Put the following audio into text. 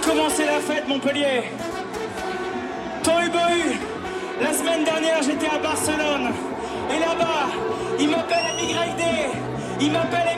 commencer la fête, Montpellier. Tohu bohu. La semaine dernière, j'étais à Barcelone. Et là-bas, ils m'appellent MYD. Ils m'appellent